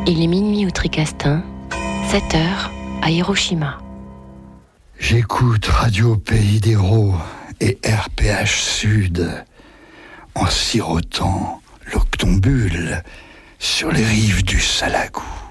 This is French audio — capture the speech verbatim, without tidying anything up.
Il est minuit au Tricastin, sept heures à Hiroshima. J'écoute Radio Pays d'Héros et R P H Sud en sirotant l'octombule sur les rives du Salagou.